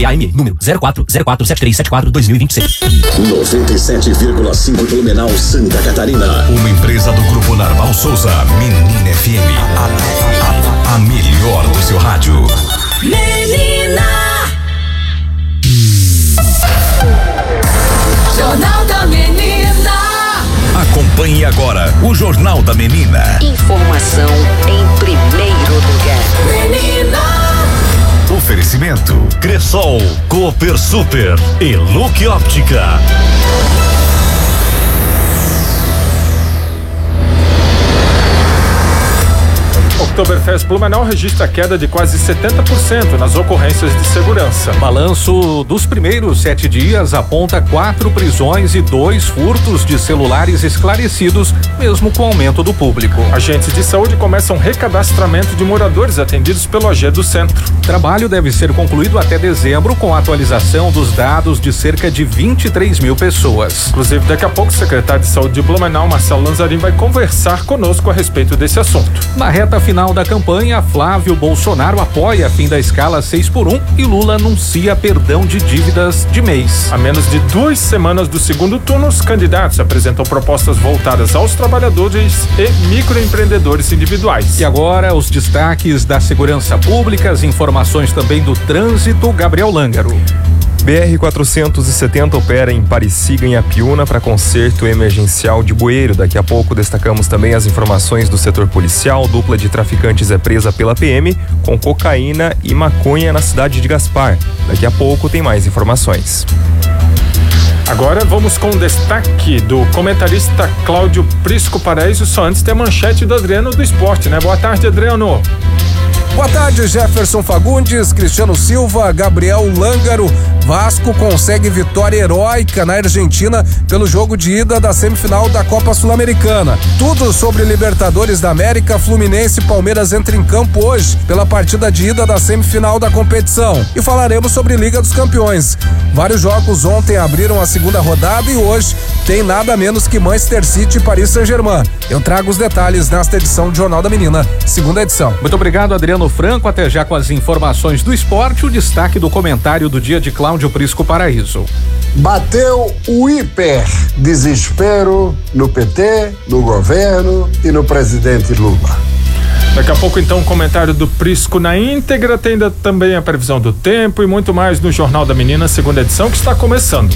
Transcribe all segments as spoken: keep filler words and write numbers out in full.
C A M, número zero quatro zero quatro sete três sete quatro dois mil e vinte e seis. noventa e sete vírgula cinco Blumenau, Santa Catarina. Uma empresa do Grupo Narval Souza, Menina F M. A, a, a melhor do seu rádio. Menina! Jornal da Menina. Acompanhe agora o Jornal da Menina. Informação em primeiro lugar. Menina! Oferecimento Cressol, Cooper Super e Look Óptica. Oktoberfest Blumenau registra queda de quase setenta por cento nas ocorrências de segurança. Balanço dos primeiros sete dias aponta quatro prisões e dois furtos de celulares esclarecidos, mesmo com o aumento do público. Agentes de saúde começam recadastramento de moradores atendidos pelo A G do Centro. Trabalho deve ser concluído até dezembro com a atualização dos dados de cerca de vinte e três mil pessoas. Inclusive, daqui a pouco, o secretário de Saúde de Blumenau, Marcelo Lanzarin, vai conversar conosco a respeito desse assunto. Na reta final da campanha, Flávio Bolsonaro apoia a fim da escala seis por um e Lula anuncia perdão de dívidas de mês. A menos de duas semanas do segundo turno, os candidatos apresentam propostas voltadas aos trabalhadores e microempreendedores individuais. E agora, os destaques da segurança pública, as informações também do trânsito, Gabriel Lângaro. B R quatrocentos e setenta opera em Pariciga, em Apiúna, para conserto emergencial de bueiro. Daqui a pouco destacamos também as informações do setor policial. Dupla de traficantes é presa pela P M com cocaína e maconha na cidade de Gaspar. Daqui a pouco tem mais informações. Agora vamos com o destaque do comentarista Cláudio Prisco Paraíso. Só antes tem a manchete do Adriano do Esporte, né? Boa tarde, Adriano. Boa tarde, Jefferson Fagundes, Cristiano Silva, Gabriel Lângaro. Vasco consegue vitória heróica na Argentina pelo jogo de ida da semifinal da Copa Sul-Americana. Tudo sobre Libertadores da América. Fluminense e Palmeiras entram em campo hoje pela partida de ida da semifinal da competição. E falaremos sobre Liga dos Campeões. Vários jogos ontem abriram a segunda rodada e hoje tem nada menos que Manchester City e Paris Saint-Germain. Eu trago os detalhes nesta edição do Jornal da Menina, segunda edição. Muito obrigado, Adriano Franco. Até já com as informações do esporte, o destaque do comentário do dia de Cláudio Prisco Paraíso. Bateu o hiper desespero no P T, no governo e no presidente Lula. Daqui a pouco, então, o comentário do Prisco na íntegra. Tem também a previsão do tempo e muito mais no Jornal da Menina, segunda edição, que está começando.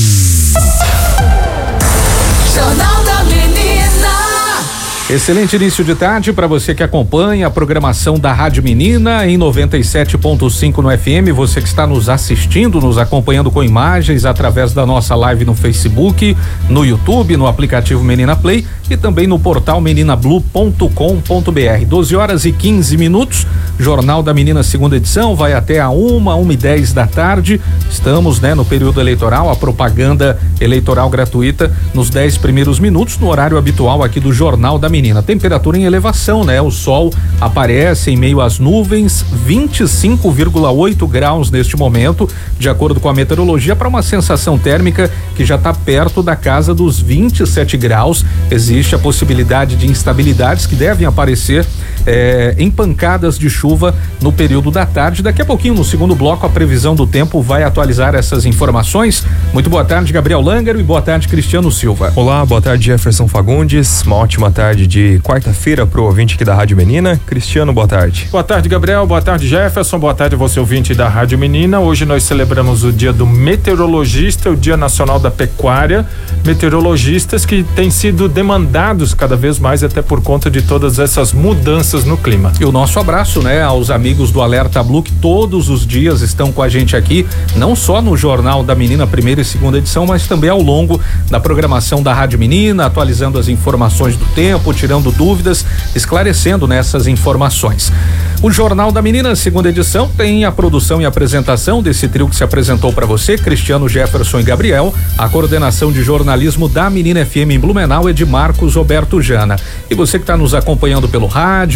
Jornal da Menina. Excelente início de tarde para você que acompanha a programação da Rádio Menina em noventa e sete ponto cinco no F M, você que está nos assistindo, nos acompanhando com imagens através da nossa live no Facebook, no YouTube, no aplicativo Menina Play e também no portal menina blue ponto com ponto b r. doze horas e quinze minutos, Jornal da Menina, segunda edição, vai até a uma, uma e dez da tarde. Estamos, né, no período eleitoral, a propaganda eleitoral gratuita nos dez primeiros minutos, no horário habitual aqui do Jornal da Menina. Menina, temperatura em elevação, né? O sol aparece em meio às nuvens, vinte e cinco vírgula oito graus neste momento, de acordo com a meteorologia, para uma sensação térmica que já está perto da casa dos vinte e sete graus. Existe a possibilidade de instabilidades que devem aparecer eh, em pancadas de chuva no período da tarde. Daqui a pouquinho, no segundo bloco, a previsão do tempo vai atualizar essas informações. Muito boa tarde, Gabriel Lângaro, e boa tarde, Cristiano Silva. Olá, boa tarde, Jefferson Fagundes. Uma ótima tarde de quarta-feira pro ouvinte aqui da Rádio Menina. Cristiano, boa tarde. Boa tarde, Gabriel. Boa tarde, Jefferson. Boa tarde, você ouvinte da Rádio Menina. Hoje nós celebramos o Dia do Meteorologista, o Dia Nacional da Pecuária. Meteorologistas que têm sido demandados cada vez mais, até por conta de todas essas mudanças no clima. E o nosso abraço, né, aos amigos do Alerta Blue, que todos os dias estão com a gente aqui, não só no Jornal da Menina, primeira e segunda edição, mas também ao longo da programação da Rádio Menina, atualizando as informações do tempo, tirando dúvidas, esclarecendo nessas informações. O Jornal da Menina, segunda edição, tem a produção e apresentação desse trio que se apresentou para você, Cristiano, Jefferson e Gabriel. A coordenação de jornalismo da Menina F M em Blumenau é de Marcos Roberto Jana. E você que está nos acompanhando pelo rádio,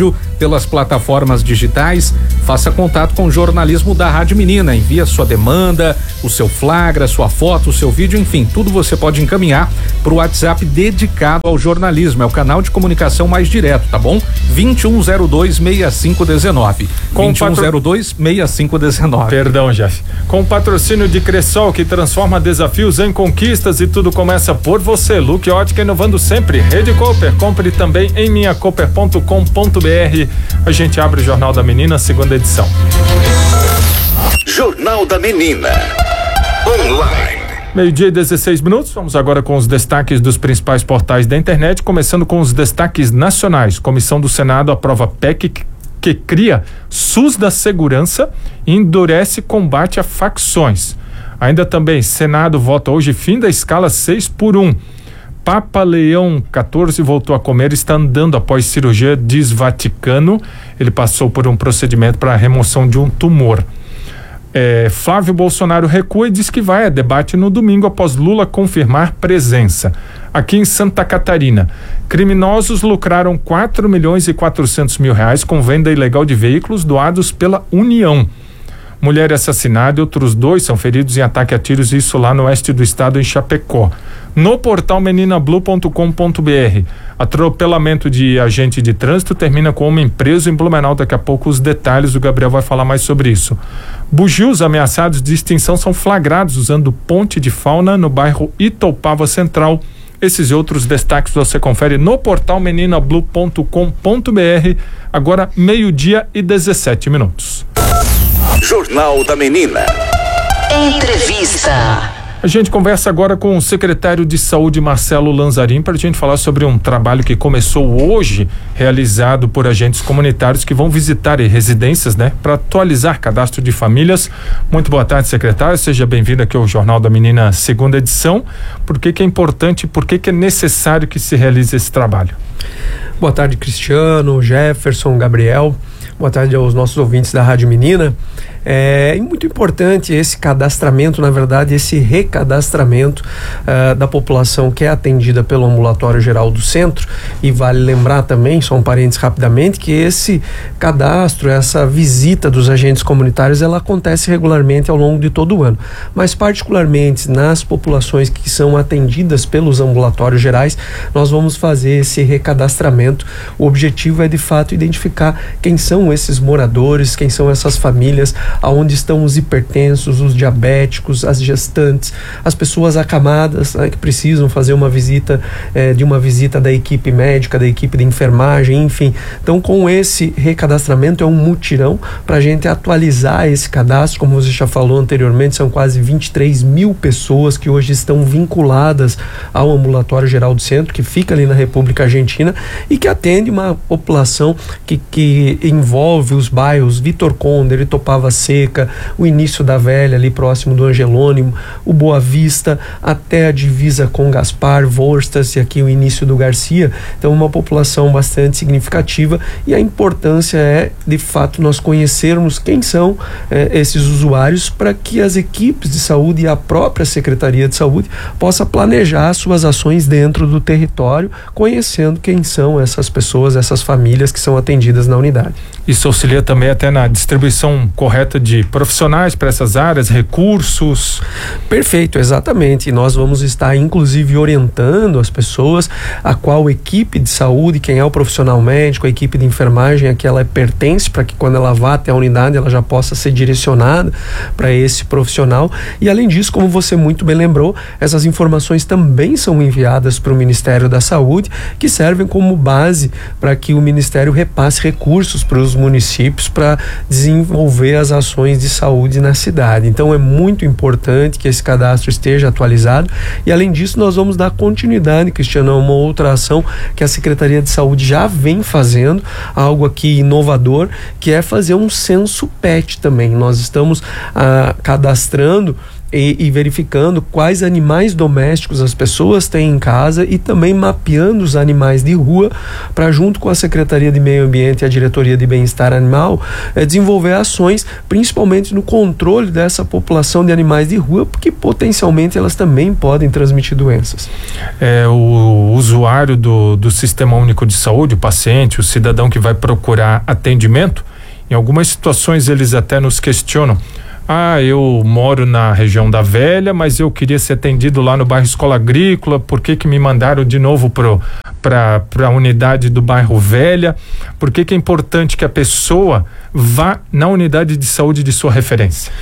rádio, pelas plataformas digitais. Faça contato com o jornalismo da Rádio Menina. Envie a sua demanda, o seu flagra, sua foto, o seu vídeo, enfim, tudo você pode encaminhar para o WhatsApp dedicado ao jornalismo. É o canal de comunicação mais direto, tá bom? vinte e um zero dois, sessenta e cinco dezenove. vinte e um zero dois, sessenta e cinco dezenove. Perdão, Jeff. Com o patrocínio de Cressol, que transforma desafios em conquistas, e tudo começa por você. Look Ótica, inovando sempre. Rede Cooper, compre também em minha cooper ponto com ponto b r. A gente abre o Jornal da Menina, segunda edição. Jornal da Menina. Online. Meio-dia e dezesseis minutos, vamos agora com os destaques dos principais portais da internet, começando com os destaques nacionais. Comissão do Senado aprova P E C que, que cria SUS da Segurança e endurece combate a facções. Ainda também, Senado vota hoje fim da escala seis por um. Papa Leão quatorze voltou a comer e está andando após cirurgia, diz Vaticano. Ele passou por um procedimento para a remoção de um tumor. É, Flávio Bolsonaro recua e diz que vai a debate no domingo após Lula confirmar presença. Aqui em Santa Catarina, criminosos lucraram quatro milhões e quatrocentos mil reais com venda ilegal de veículos doados pela União. Mulher assassinada e outros dois são feridos em ataque a tiros, isso lá no oeste do estado, em Chapecó. No portal menina blue ponto com ponto b r, atropelamento de agente de trânsito termina com homem preso em Blumenau. Daqui a pouco os detalhes, o Gabriel vai falar mais sobre isso. Bugios ameaçados de extinção são flagrados usando ponte de fauna no bairro Itaupava Central. Esses e outros destaques você confere no portal menina blue ponto com ponto b r. Agora meio-dia e dezessete minutos. Jornal da Menina. Entrevista. A gente conversa agora com o secretário de Saúde, Marcelo Lanzarin, para a gente falar sobre um trabalho que começou hoje, realizado por agentes comunitários que vão visitar residências, né, para atualizar cadastro de famílias. Muito boa tarde, secretário. Seja bem-vindo aqui ao Jornal da Menina, segunda edição. Por que que é importante, por que que é necessário que se realize esse trabalho? Boa tarde, Cristiano, Jefferson, Gabriel. Boa tarde aos nossos ouvintes da Rádio Menina. É muito importante esse cadastramento, na verdade, esse recadastramento uh, da população que é atendida pelo Ambulatório Geral do Centro. E vale lembrar também, só um parênteses rapidamente, que esse cadastro, essa visita dos agentes comunitários, ela acontece regularmente ao longo de todo o ano. Mas particularmente nas populações que são atendidas pelos ambulatórios gerais, nós vamos fazer esse recadastramento. O objetivo é, de fato, identificar quem são esses moradores, quem são essas famílias, aonde estão os hipertensos, os diabéticos, as gestantes, as pessoas acamadas, né, que precisam fazer uma visita, eh, de uma visita da equipe médica, da equipe de enfermagem, enfim. Então, com esse recadastramento, é um mutirão para a gente atualizar esse cadastro. Como você já falou anteriormente, são quase vinte e três mil pessoas que hoje estão vinculadas ao Ambulatório Geral do Centro, que fica ali na República Argentina e que atende uma população que, que envolve os bairros Vitor Conde, Itopava Seca, o início da Velha, ali próximo do Angelônimo, o Boa Vista, até a divisa com Gaspar, Vorstas e aqui o início do Garcia. Então, uma população bastante significativa, e a importância é, de fato, nós conhecermos quem são eh, esses usuários, para que as equipes de saúde e a própria Secretaria de Saúde possa planejar suas ações dentro do território, conhecendo quem são essas pessoas, essas famílias que são atendidas na unidade. Isso auxilia também até na distribuição correta de profissionais para essas áreas, recursos. Perfeito, exatamente. E nós vamos estar, inclusive, orientando as pessoas a qual equipe de saúde, quem é o profissional médico, a equipe de enfermagem a que ela pertence, para que quando ela vá até a unidade ela já possa ser direcionada para esse profissional. E além disso, como você muito bem lembrou, essas informações também são enviadas para o Ministério da Saúde, que servem como base para que o Ministério repasse recursos para os municípios para desenvolver as ações de saúde na cidade. Então, é muito importante que esse cadastro esteja atualizado, e além disso nós vamos dar continuidade, Cristiano, a uma outra ação que a Secretaria de Saúde já vem fazendo, algo aqui inovador, que é fazer um censo pet também. Nós estamos ah, cadastrando e, e verificando quais animais domésticos as pessoas têm em casa e também mapeando os animais de rua para, junto com a Secretaria de Meio Ambiente e a Diretoria de Bem-Estar Animal, é, desenvolver ações, principalmente no controle dessa população de animais de rua, porque potencialmente elas também podem transmitir doenças. É, o usuário do, do Sistema Único de Saúde, o paciente, o cidadão que vai procurar atendimento, em algumas situações eles até nos questionam: ah, eu moro na região da Velha, mas eu queria ser atendido lá no bairro Escola Agrícola, por que que me mandaram de novo para a unidade do bairro Velha? Por que que é importante que a pessoa vá na unidade de saúde de sua referência?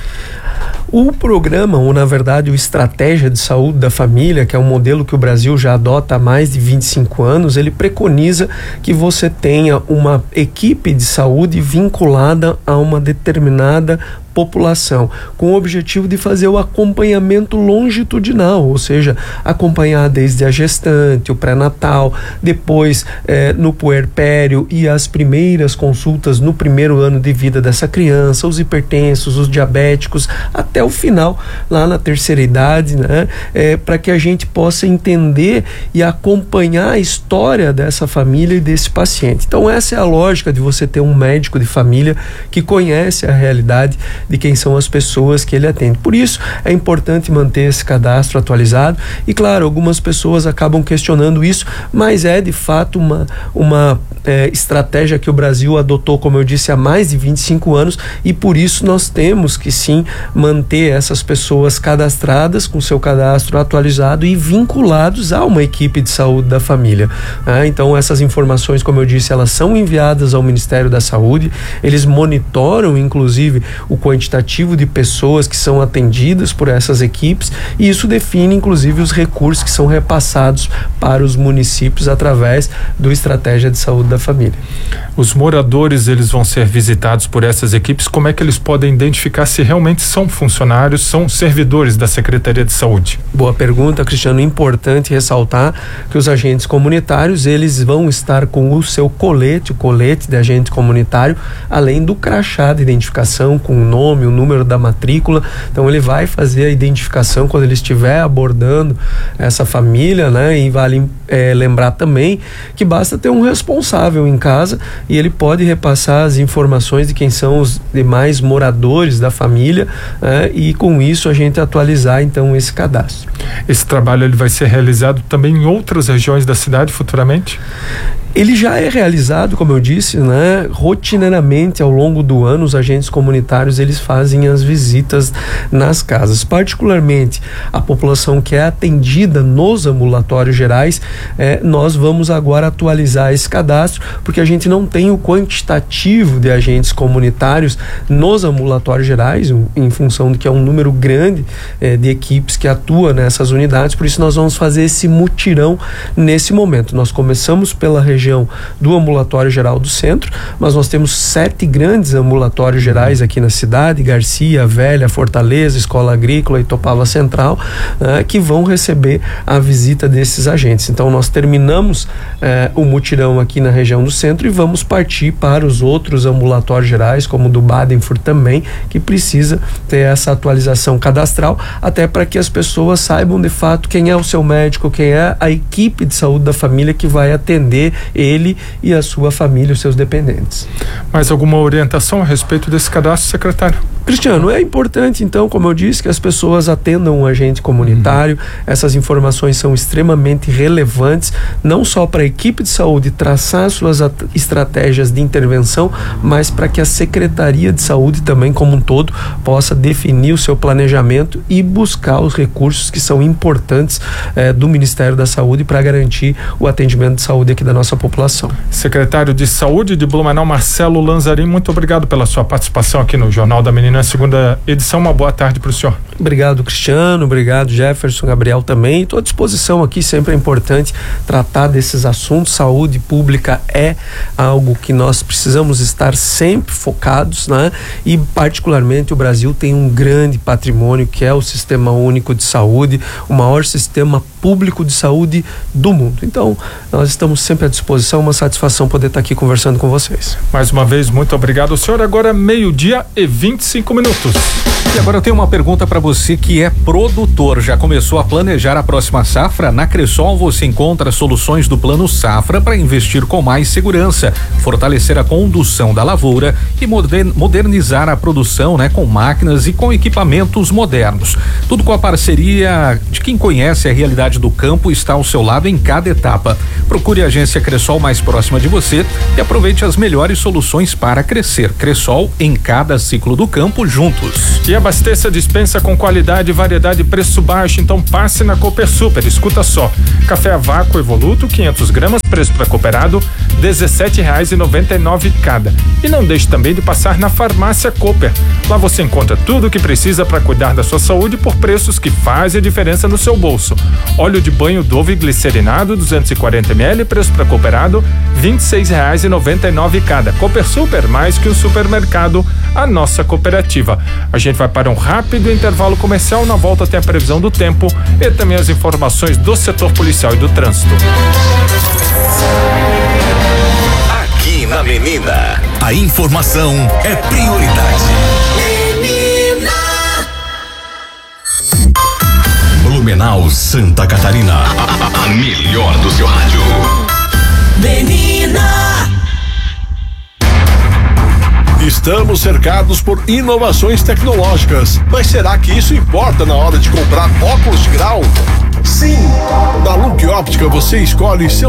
O programa, ou na verdade o Estratégia de Saúde da Família, que é um modelo que o Brasil já adota há mais de vinte e cinco anos, ele preconiza que você tenha uma equipe de saúde vinculada a uma determinada população, com o objetivo de fazer o acompanhamento longitudinal, ou seja, acompanhar desde a gestante, o pré-natal, depois eh, no puerpério e as primeiras consultas no primeiro ano de vida dessa criança, os hipertensos, os diabéticos, até o final, lá na terceira idade, né? Eh, para que a gente possa entender e acompanhar a história dessa família e desse paciente. Então essa é a lógica de você ter um médico de família que conhece a realidade de quem são as pessoas que ele atende. Por isso é importante manter esse cadastro atualizado e, claro, algumas pessoas acabam questionando isso, mas é de fato uma, uma é, estratégia que o Brasil adotou, como eu disse, há mais de vinte e cinco anos, e por isso nós temos que sim manter essas pessoas cadastradas com seu cadastro atualizado e vinculados a uma equipe de saúde da família. É, então essas informações, como eu disse, elas são enviadas ao Ministério da Saúde, eles monitoram inclusive o quantitativo de pessoas que são atendidas por essas equipes, e isso define inclusive os recursos que são repassados para os municípios através do Estratégia de Saúde da Família. Os moradores, eles vão ser visitados por essas equipes. Como é que eles podem identificar se realmente são funcionários, são servidores da Secretaria de Saúde? Boa pergunta, Cristiano. Importante ressaltar que os agentes comunitários, eles vão estar com o seu colete, o colete de agente comunitário, além do crachá de identificação com o nome, o número da matrícula. Então ele vai fazer a identificação quando ele estiver abordando essa família, né? E vale é, lembrar também que basta ter um responsável em casa e ele pode repassar as informações de quem são os demais moradores da família, né? E com isso a gente atualizar então esse cadastro. Esse trabalho ele vai ser realizado também em outras regiões da cidade futuramente? Ele já é realizado, como eu disse, né, rotineiramente ao longo do ano. Os agentes comunitários, eles fazem as visitas nas casas, particularmente a população que é atendida nos ambulatórios gerais. Eh, nós vamos agora atualizar esse cadastro, porque a gente não tem o quantitativo de agentes comunitários nos ambulatórios gerais, em função de que é um número grande eh, de equipes que atuam nessas unidades. Por isso nós vamos fazer esse mutirão nesse momento. Nós começamos pela região do ambulatório geral do centro, mas nós temos sete grandes ambulatórios gerais aqui na cidade: Garcia, Velha, Fortaleza, Escola Agrícola e Itopava Central, uh, que vão receber a visita desses agentes. Então nós terminamos uh, o mutirão aqui na região do centro e vamos partir para os outros ambulatórios gerais, como o do Badenfurt também, que precisa ter essa atualização cadastral, até para que as pessoas saibam de fato quem é o seu médico, quem é a equipe de saúde da família que vai atender ele e a sua família, os seus dependentes. Mais alguma orientação a respeito desse cadastro, secretário? Cristiano, é importante então, como eu disse, que as pessoas atendam um agente comunitário. Uhum. Essas informações são extremamente relevantes, não só para a equipe de saúde traçar suas estratégias de intervenção, mas para que a Secretaria de Saúde também como um todo possa definir o seu planejamento e buscar os recursos que são importantes eh, do Ministério da Saúde para garantir o atendimento de saúde aqui da nossa população. Secretário de Saúde de Blumenau, Marcelo Lanzarin, muito obrigado pela sua participação aqui no Jornal da Menina, segunda edição. Uma boa tarde para o senhor. Obrigado, Cristiano, obrigado, Jefferson, Gabriel também. Estou à disposição aqui, sempre é importante tratar desses assuntos. Saúde pública é algo que nós precisamos estar sempre focados, né? E particularmente o Brasil tem um grande patrimônio que é o Sistema Único de Saúde, o maior sistema público de saúde do mundo. Então, nós estamos sempre à disposição, uma satisfação poder estar aqui conversando com vocês. Mais uma vez, muito obrigado, senhor. Agora meio-dia e vinte e cinco minutos. E agora eu tenho uma pergunta para você que é produtor. Já começou a planejar a próxima safra? Na Cressol você encontra soluções do Plano Safra para investir com mais segurança, fortalecer a condução da lavoura e modernizar a produção, né, com máquinas e com equipamentos modernos. Tudo com a parceria de quem conhece a realidade do campo e está ao seu lado em cada etapa. Procure a agência Cressol mais próxima de você e aproveite as melhores soluções para crescer. Cressol em cada ciclo do campo, juntos. E abasteça a despensa com qualidade, variedade e preço baixo, então passe na Cooper Super. Escuta só: café a vácuo Evoluto quinhentos gramas, preço para cooperado dezessete reais e noventa e nove cada. E não deixe também de passar na Farmácia Cooper. Lá você encontra tudo o que precisa para cuidar da sua saúde por preços que fazem a diferença no seu bolso. Óleo de banho Dove glicerinado duzentos e quarenta mililitros, preço para cooperado vinte e seis reais e noventa e nove cada. Cooper Super, mais que um supermercado, a nossa cooperativa. A gente vai para um rápido intervalo comercial. Na volta tem a previsão do tempo e também as informações do setor policial e do trânsito. Aqui na Menina, a informação é prioridade. Menina. Blumenau, Santa Catarina, a, a melhor do seu rádio. Menina. Estamos cercados por inovações tecnológicas, mas será que isso importa na hora de comprar óculos de grau? Sim! Na Look Óptica você escolhe seu